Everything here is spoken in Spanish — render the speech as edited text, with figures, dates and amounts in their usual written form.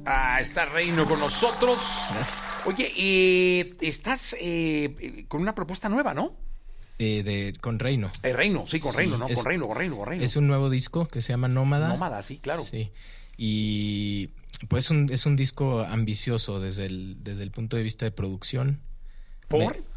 Está Reino con nosotros. Gracias. Oye, estás con una propuesta nueva, ¿no? Con Reino. Reino, sí, con Sí, Reino, ¿no? es- Con Reino. Es un nuevo disco que se llama Nómada. Nómada, sí, claro. Sí. Y pues es un disco ambicioso desde el punto de vista de producción. ¿Por?